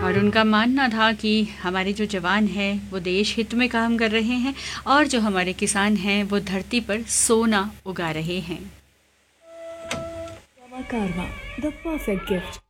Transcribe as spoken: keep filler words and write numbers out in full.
और उनका मानना था कि हमारे जो जवान हैं वो देश हित में काम कर रहे हैं और जो हमारे किसान हैं वो धरती पर सोना उगा रहे हैं। Karma, the perfect gift.